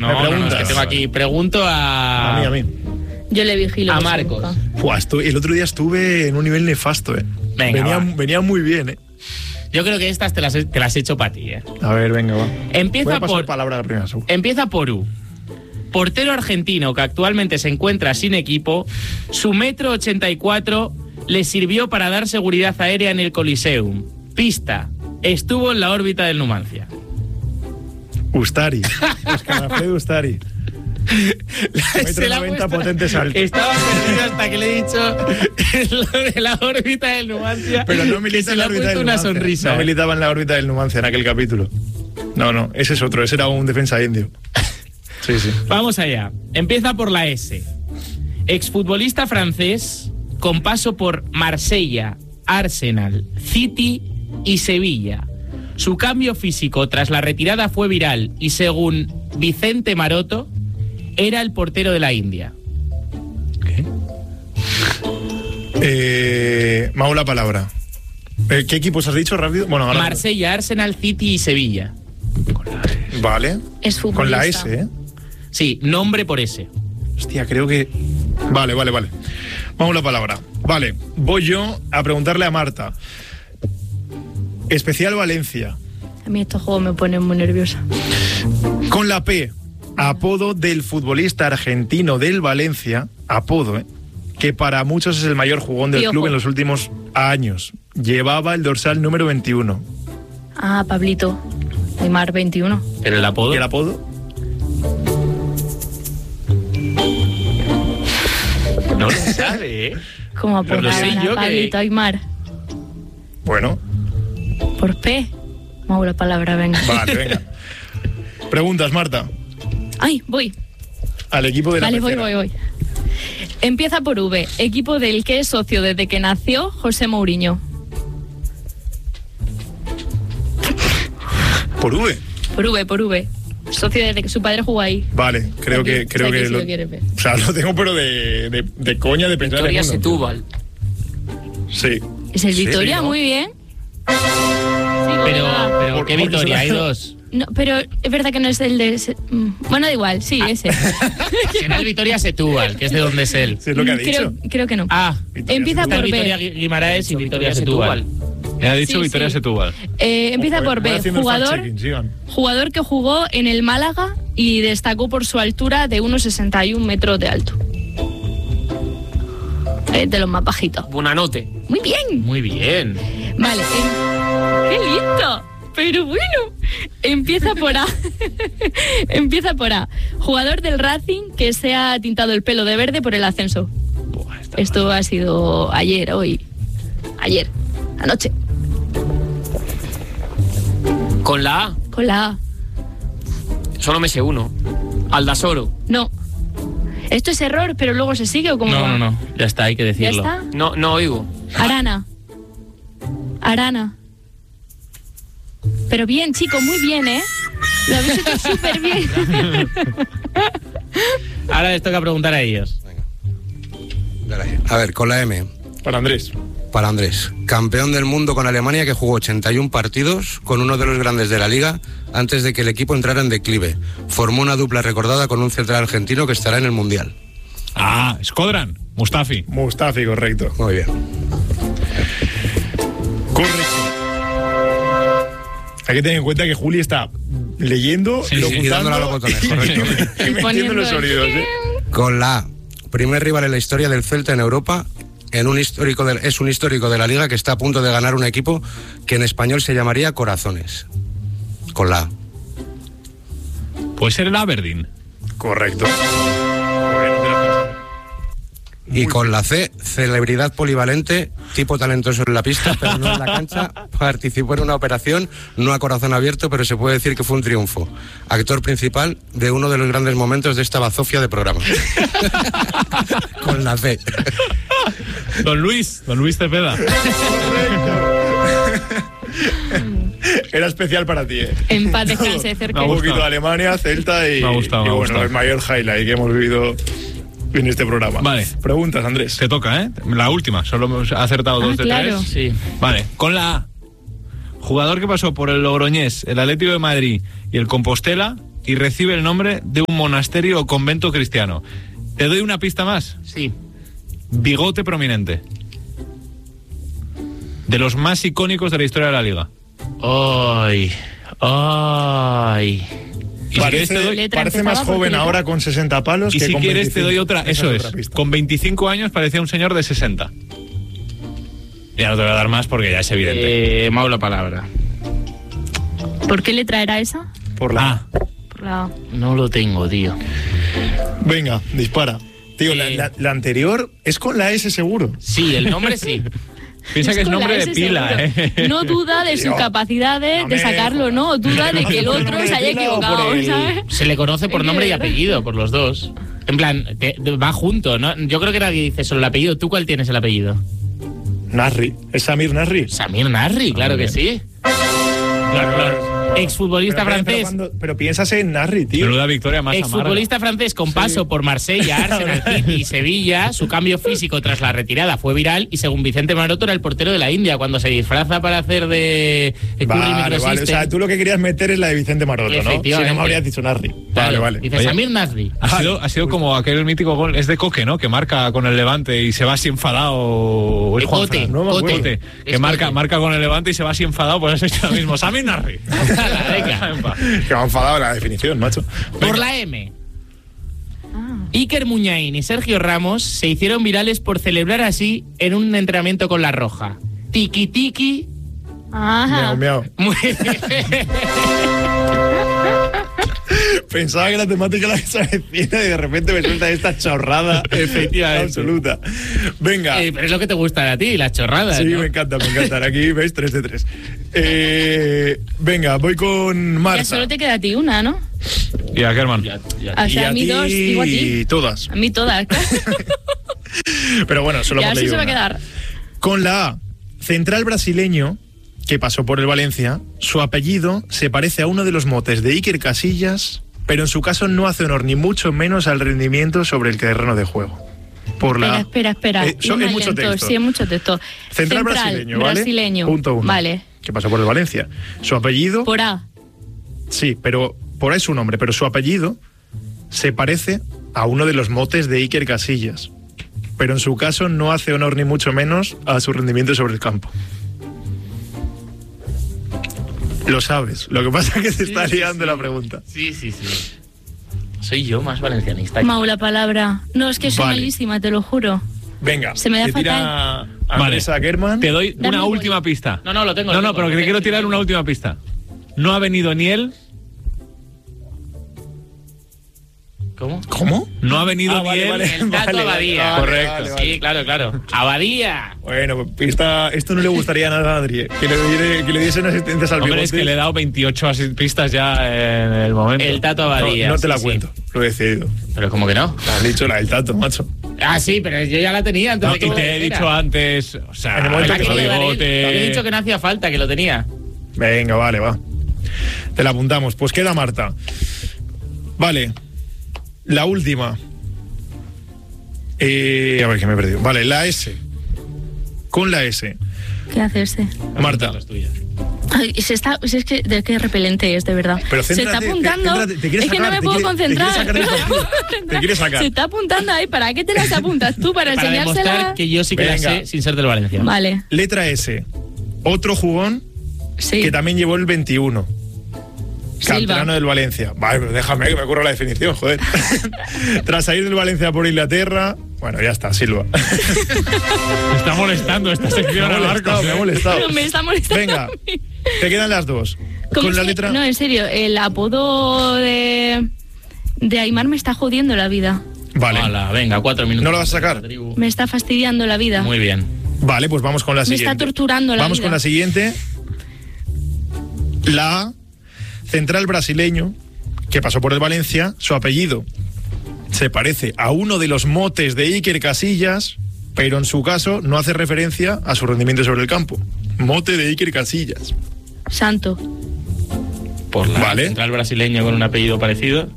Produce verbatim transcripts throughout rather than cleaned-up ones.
No, me preguntas. no, no, es que tengo aquí. Pregunto a... A mí, a mí. Yo le vigilo. A Marcos. Buah, estu- el otro día estuve en un nivel nefasto, ¿eh? Venga, venía, va. venía muy bien, ¿eh? Yo creo que estas te las he, te las he hecho para ti, ¿eh? A ver, venga, va. Empieza Voy a pasar por... palabra a la primera, seguro. Empieza por U. Portero argentino que actualmente se encuentra sin equipo, su metro ochenta y cuatro le sirvió para dar seguridad aérea en el Coliseum. Pista, estuvo en la órbita del Numancia. Ustari. Escalafredo Ustari. Se la ha noventa, puesto- potente salto. Estaba perdido hasta que le he dicho lo de la órbita del Numancia. Pero no que milita se en le la ha órbita puesto del una Numancia. sonrisa. No ¿eh? militaba en la órbita del Numancia en aquel capítulo. No, no, ese es otro, ese era un defensa indio. Sí, sí. Vamos allá. Empieza por la S. Exfutbolista francés con paso por Marsella, Arsenal, City y Sevilla. Su cambio físico tras la retirada fue viral y, según Vicente Maroto, era el portero de la India. ¿Qué? Eh, Mau, la palabra. Eh, ¿Qué equipos has dicho rápido? Bueno, ahora... Marsella, Arsenal, City y Sevilla. Vale. Es futbolista. Con la S, ¿eh? Sí, nombre por ese. Hostia, creo que... Vale, vale, vale. Vamos a la palabra. Vale, voy yo a preguntarle a Marta. Especial Valencia. A mí estos juegos me ponen muy nerviosa. Con la P, apodo del futbolista argentino del Valencia, apodo, ¿eh? Que para muchos es el mayor jugón del Piojo. club en los últimos años. Llevaba el dorsal número veintiuno. Ah, Pablito. Aymar veintiuno. Pero el apodo... ¿Y el apodo? No lo sabe, ¿eh? ¿Cómo Pero lo sé apuntaban yo a que- Pablito Aymar? Bueno, Por P. Mau, la palabra, venga. vale, venga. Preguntas, Marta. Ay, voy. Al equipo de la Vale, voy, pecera. voy, voy. Empieza por V. Equipo del que es socio desde que nació José Mourinho. Por V. Por V, por V. Socio desde que su padre jugó ahí. Vale, creo Aquí, que... o Creo sea, que si lo, lo quieres ver. o sea, lo tengo, pero de, de, de coña, de pensar Victoria en uno. Setúbal. Sí. Es el Sí, Victoria, ¿no? muy bien. Sí, Pero, verdad. pero Por- ¿qué porque Victoria? suena- Hay dos. No, pero es verdad que no es el de... ese- mm, Bueno, da igual, sí, ese. Si no es Victoria Setúbal, que es de donde es él. Sí, es lo que ha dicho. creo, creo que no. Ah, Victoria Empieza está por Victoria B. Guimaraes y Victoria Setúbal. Me ha dicho Sí, Victoria sí. Setúbal. Eh, empieza Ojo, por voy B. haciendo el Jugador, fact-checking, sigan. jugador que jugó en el Málaga y destacó por su altura de uno sesenta y un metros de alto. Eh, de los más bajitos. Buenanote. Muy bien. Muy bien. Vale. em- ¡Qué lindo! Pero bueno. Empieza por A. Empieza por A. Jugador del Racing que se ha tintado el pelo de verde por el ascenso. Buah, está Esto ha sido ayer, hoy. Ayer. Anoche. Con la A. Con la A. Solo me sé uno. Aldasoro. No. Esto es error, pero luego se sigue o cómo No, va? no, no. Ya está, hay que ¿Ya decirlo. está? No, no oigo. Arana. Arana. Pero bien, chico, muy bien, ¿eh? Lo habéis hecho súper bien. Ahora les toca preguntar a ellos. Dale ahí. A ver, con la M, Para Andrés. para Andrés. Campeón del mundo con Alemania que jugó ochenta y un partidos con uno de los grandes de la liga antes de que el equipo entrara en declive. Formó una dupla recordada con un central argentino que estará en el Mundial. Ah, Skodran, Mustafi. Mustafi, correcto. Muy bien. Correcto. Hay que tener en cuenta que Juli está leyendo, Sí, sí, locutando y dándole a los botones, y- correcto. y metiendo poniendo los el- sonidos, ¿eh? Con la A, primer rival en la historia del Celta en Europa, en un histórico de- es un histórico de la liga que está a punto de ganar un equipo que en español se llamaría Corazones. Con la A. Puede ser el Aberdeen. Correcto. Bueno, te la paso. Y con la C, celebridad polivalente, tipo talentoso en la pista, pero no en la cancha, participó en una operación, no a corazón abierto, pero se puede decir que fue un triunfo. Actor principal de uno de los grandes momentos de esta bazofia de programa. Con la C. Don Luis, don Luis Cepeda. Era especial para ti, ¿eh? En paz descanse cerca. Me ha Un gustado. poquito de Alemania, Celta y, Me ha gustado, y me ha bueno, gustado. el mayor highlight que hemos vivido en este programa. Vale. Preguntas, Andrés. Te toca, ¿eh? La última, solo hemos acertado Ah, dos de claro. tres. Sí. Vale, con la A. Jugador que pasó por el Logroñés, el Atlético de Madrid y el Compostela y recibe el nombre de un monasterio o convento cristiano. ¿Te doy una pista más? Sí. Bigote prominente. De los más icónicos de la historia de la Liga. Ay, ay. Y si quieres Parece, te doy, Letra parece empezaba más por joven letra. ahora con sesenta palos y que si con quieres te veinticinco. doy otra. Esa Eso es es. otra pista. Con veinticinco años parecía un señor de sesenta. Ya no te voy a dar más porque ya es evidente. Eh, Mau la palabra. ¿Por qué letra era esa? Por la Ah, Por la... No lo tengo, tío. Venga, dispara. Tío, la, Eh. la- la anterior es con la S seguro. Sí, el nombre sí. piensa que es con la nombre de S pila, seguro. ¿eh? No duda de Tío, sus capacidades no de me sacarlo, no. Duda de que el ¿Por el otro nombre se de haya pila o por equivocado, el- ¿sabes? Se le conoce por Es nombre y que- apellido, por los dos. En plan, te- te- va junto, ¿no? Yo creo que nadie dice solo el apellido. ¿Tú cuál tienes el apellido? Nasri. ¿Es Samir Nasri? Samir Nasri, claro que sí. Exfutbolista Pero, pero, pero, francés. cuando- pero piensas en Nasri, tío. Menuda victoria más amarga. Exfutbolista francés con paso por Marsella, Arsenal, City y Sevilla. Su cambio físico tras la retirada fue viral y según Vicente Maroto era el portero de la India cuando se disfraza para hacer de de Curry Vale, vale. O Microsystem. sea, tú lo que querías meter es la de Vicente Maroto, ¿no? Si no Efectivamente. me habrías dicho Nasri. Vale, Claro, vale. Dice Oye. Samir Nasri. Ha sido, ha sido como aquel mítico gol, es de Coque, ¿no? Que marca con el Levante y se va así enfadado. ¿O es De Juanfran? Cote, no me acuerdo. Cote, que Es marca, Cote. marca con el Levante y se va así enfadado, pues has hecho lo mismo. Samir Nasri. Venga. Que me ha enfadado la definición, macho. Por la M. Iker Muñain y Sergio Ramos se hicieron virales por celebrar así en un entrenamiento con la Roja. Tiki tiki. Ajá. Miau, miau. Muy bien. Pensaba que la temática la se avecina y de repente me suelta esta chorrada. Efectivamente. Absoluta. Venga. Eh, pero es lo que te gusta a ti, las chorradas. Sí, ¿no? me encanta, me encanta. Aquí veis tres de tres. Eh, venga, voy con Marta. Ya solo te queda a ti una, ¿no? Y a Kerman. Ya, ya. O Y sea, a mí ti dos, digo a ti. todas. A mí todas. Pero bueno, solo Ya hemos así leído se va a una. quedar. Con la A, central brasileño que pasó por el Valencia, su apellido se parece a uno de los motes de Iker Casillas, pero en su caso no hace honor ni mucho menos al rendimiento sobre el terreno de juego. Por la Espera, espera, espera. Eh, so- No es me mucho lento, texto. Sí, es mucho texto. Central, brasileño, ¿vale? brasileño. Punto uno. Vale. Que pasó por el Valencia. Su apellido, Por A. sí, pero por ahí su nombre, pero su apellido se parece a uno de los motes de Iker Casillas. Pero en su caso no hace honor ni mucho menos a su rendimiento sobre el campo. Lo sabes. Lo que pasa es que te está liando la pregunta. Sí, sí, sí. Soy yo más valencianista. Mau, la palabra. No, es que soy Vale. malísima, te lo juro. Venga, Se me da te tira Andrés Ackerman. Te doy Dame una un última boli. pista. No, no, lo tengo, No, lo no, tengo, pero lo que te tengo. quiero tirar una última pista. No ha venido ni él, ¿Cómo? ¿Cómo? no ha venido Ah, ni vale, él. vale. El Tato Vale, Abadía. vale, Correcto. vale, Sí, vale. claro, claro. Abadía. Bueno, pues pista, esto no le gustaría nada a Adri, ¿eh? que, le diere- que le diesen asistencias al Hombre, es bigote. que le he dado veintiocho asi- pistas ya en el momento. El Tato No, Abadía. no te sí, la sí. cuento, lo he decidido. Pero ¿cómo que no? Has dicho la del tato, macho. Ah, sí, pero yo ya la tenía antes No, de que y lo te he dijera. dicho antes, o sea, En el momento La que que lo le digo, daré. bigote. Yo he dicho que no hacía falta, que lo tenía. Venga, vale, va. Te la apuntamos. Pues queda Marta. Vale. La última. Eh, a ver, que me he perdido. Vale, la S. Con la S. ¿Qué hace este? Marta. Las tuyas. Ay, se está, si es que de qué repelente es, de verdad. Pero se está céntrate, apuntando. céntrate, te quieres es que no sacar, me te puedo quiere- te quieres concentrar. sacar del No me partido. puedo concentrar. Te quieres sacar. Se está apuntando ahí. ¿Para qué te las apuntas tú? Para, Para enseñársela. demostrar que yo sí que la Venga. sé sin ser del Valencia. Vale, Letra S. Otro jugón sí. que también llevó el veintiuno. Silva. Canterano del Valencia. Vale, pero déjame que me ocurra la definición, joder. Tras salir del Valencia por Inglaterra. Bueno, ya está, Silva. Me está molestando esta me sección ha a molestado, Marcos. me ha ¿eh? molestado. Pero me está molestando. Venga, a mí. te quedan las dos. ¿Cómo Con la se- letra. No, en serio, el apodo de, de Aimar me está jodiendo la vida. Vale. Hala, venga, cuatro minutos. ¿No lo vas a sacar? Me está fastidiando la vida. Muy bien. Vale, pues vamos con la Me siguiente. está torturando la Vamos vida. con la siguiente. La A, central brasileño, que pasó por el Valencia, su apellido se parece a uno de los motes de Iker Casillas, pero en su caso no hace referencia a su rendimiento sobre el campo. Mote de Iker Casillas. Santo. Por la Vale. central brasileño con un apellido parecido.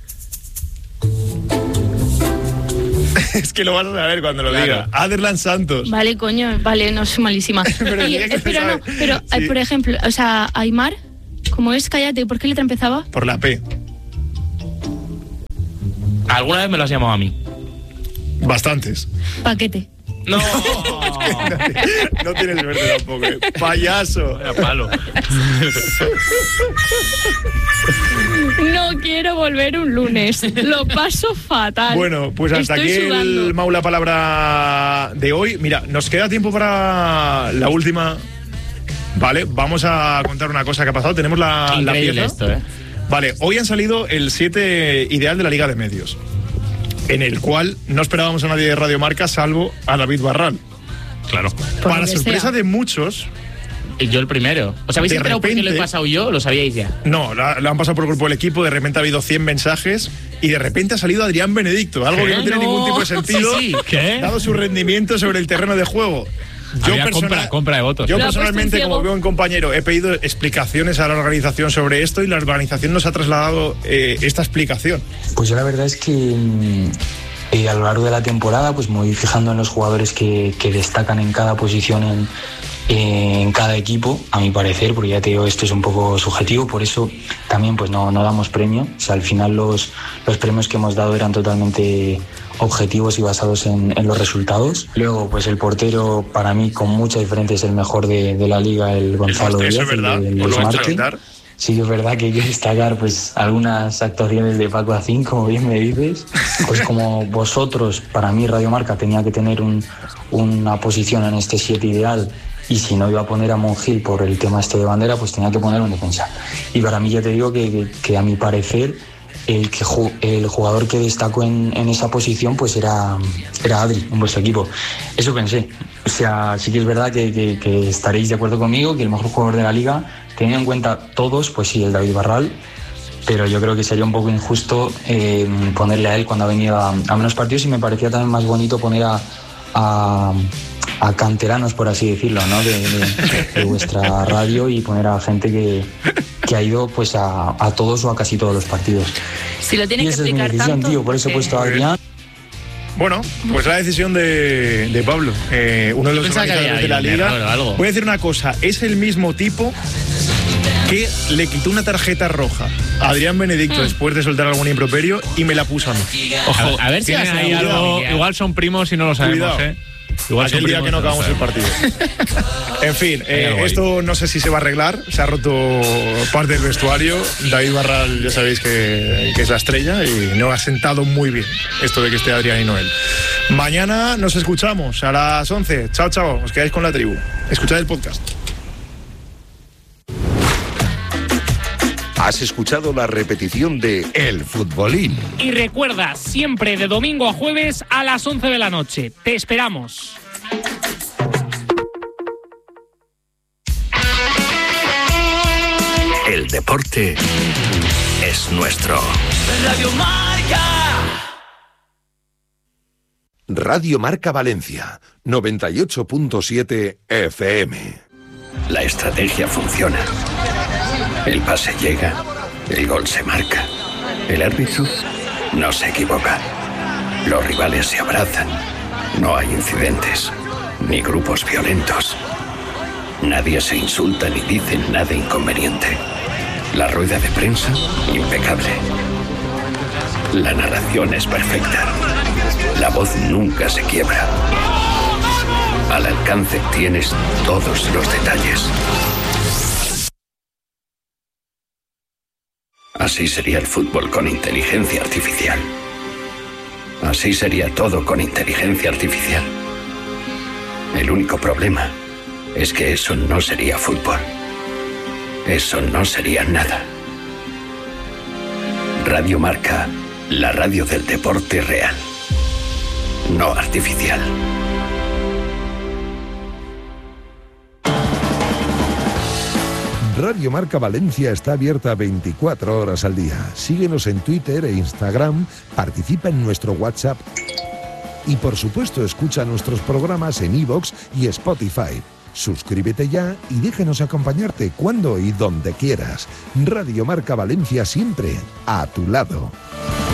Es que lo vas a saber cuando lo Claro. diga. Aderlan Santos. Vale, coño, vale, no soy malísima. Pero Y, sí que eh, pero sabe. no, pero Sí. ay, por ejemplo, o sea, Aimar, como es, cállate, ¿por qué letra empezaba? Por la P. ¿Alguna vez me lo has llamado a mí? Bastantes. Paquete. No. No tienes suerte tampoco, ¿eh? Payaso. Vaya palo. No quiero volver un lunes. Lo paso fatal. Bueno, pues hasta Estoy aquí sudando. el Maula Palabra de hoy. Mira, nos queda tiempo para la última. Vale, vamos a contar una cosa que ha pasado. Tenemos la, la Increíble pieza. esto, ¿eh? Vale, hoy han salido el siete ideal de la Liga de Medios, en el cual no esperábamos a nadie de Radio Marca salvo a David Barral. Claro. Por Para lo que sorpresa sea. de muchos, Y yo el primero. ¿Os habéis De enterado por qué lo he repente- pasado yo? ¿Lo sabíais ya? no, la, la han pasado por el grupo del equipo, de repente ha habido cien mensajes y de repente ha salido Adrián Benedicto, algo que no tiene No. ningún tipo de sentido, Sí, sí. ¿Qué? dado su rendimiento sobre el terreno de juego. Yo, Había persona- compra, compra de votos. yo Lo ha puesto personalmente, en como ciego. veo un compañero, he pedido explicaciones a la organización sobre esto y la organización nos ha trasladado eh, esta explicación. Pues yo la verdad es que mm, eh, a lo largo de la temporada pues me voy fijando en los jugadores que, que destacan en cada posición en, eh, en cada equipo, a mi parecer, porque ya te digo, esto es un poco subjetivo, por eso también pues no, no damos premio. O sea, al final los, los premios que hemos dado eran totalmente objetivos y basados en, en los resultados. Luego, pues el portero, para mí, con mucha diferencia, es el mejor de, de la liga, el Gonzalo Eso Díaz, es verdad, el de- el por lo Desmarque. menos comentar. Sí, es verdad que hay que destacar pues algunas actuaciones de Paco Acín, como bien me dices. Pues como vosotros, para mí Radio Marca tenía que tener un, una posición en este siete ideal, y si no iba a poner a Monjil por el tema este de bandera, pues tenía que ponerlo en defensa. Y para mí ya te digo que, que, que a mi parecer el, que ju- el jugador que destacó en, en esa posición pues era, era Adri, en vuestro equipo. Eso pensé. O sea, sí que es verdad que, que, que estaréis de acuerdo conmigo, que el mejor jugador de la liga, teniendo en cuenta todos, pues sí, el David Barral, pero yo creo que sería un poco injusto eh, ponerle a él cuando ha venido a, a menos partidos, y me parecía también más bonito poner a, a, a canteranos, por así decirlo, ¿no? de, de- de vuestra radio, y poner a gente que, que ha ido pues a, a todos o a casi todos los partidos. Si lo Y tiene que esa es mi explicar decisión, tanto. tío, por eso he porque- puesto a Adrián. Bueno, pues la decisión de, de Pablo, eh, uno de los Pensaba que organizadores de había la un error o liga. algo. Voy a decir una cosa, es el mismo tipo que le quitó una tarjeta roja a Adrián Benedicto después de soltar algún improperio y me la puso a mí. Ojo, a ver si Tienen va a ser ahí algo algo. familiar. Igual son primos y no lo sabemos, Cuidado. ¿eh? Igual son Aquel día primos que no y lo acabamos el sabemos. partido. En fin, Hay eh, algo ahí. esto no sé si se va a arreglar. Se ha roto parte del vestuario. David Barral, ya sabéis que, que es la estrella y no ha sentado muy bien esto de que esté Adrián y Noel. Mañana nos escuchamos a las once. Chao, chao. Os quedáis con la tribu. Escuchad el podcast. Has escuchado la repetición de El Futbolín. Y recuerda, siempre de domingo a jueves a las once de la noche. Te esperamos. El deporte es nuestro. Radio Marca. Radio Marca Valencia, noventa y ocho punto siete F M. La estrategia funciona. El pase llega, el gol se marca. El árbitro no se equivoca. Los rivales se abrazan. No hay incidentes, ni grupos violentos. Nadie se insulta ni dice nada inconveniente. La rueda de prensa, impecable. La narración es perfecta. La voz nunca se quiebra. Al alcance tienes todos los detalles. Así sería el fútbol con inteligencia artificial. Así sería todo con inteligencia artificial. El único problema es que eso no sería fútbol. Eso no sería nada. Radio Marca, la radio del deporte real, no artificial. Radio Marca Valencia está abierta veinticuatro horas al día. Síguenos en Twitter e Instagram, participa en nuestro WhatsApp y por supuesto escucha nuestros programas en iVoox y Spotify. Suscríbete ya y déjenos acompañarte cuando y donde quieras. Radio Marca Valencia, siempre a tu lado.